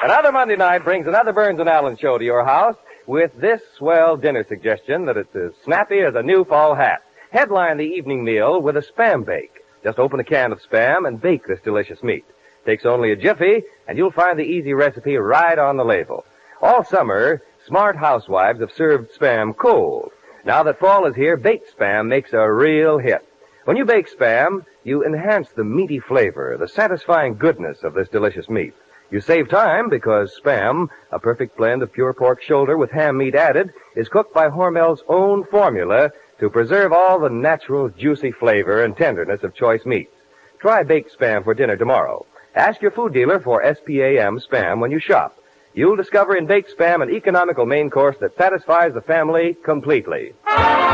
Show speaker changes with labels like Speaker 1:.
Speaker 1: Another Monday night brings another Burns and Allen show to your house with this swell dinner suggestion that it's as snappy as a new fall hat. Headline the evening meal with a Spam bake. Just open a can of Spam and bake this delicious meat. Takes only a jiffy, and you'll find the easy recipe right on the label. All summer, smart housewives have served Spam cold. Now that fall is here, baked Spam makes a real hit. When you bake Spam, you enhance the meaty flavor, the satisfying goodness of this delicious meat. You save time because Spam, a perfect blend of pure pork shoulder with ham meat added, is cooked by Hormel's own formula to preserve all the natural juicy flavor and tenderness of choice meats. Try baked Spam for dinner tomorrow. Ask your food dealer for SPAM Spam when you shop. You'll discover in baked Spam an economical main course that satisfies the family completely.